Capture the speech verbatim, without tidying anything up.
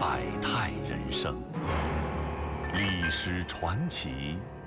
百态人生，历史传奇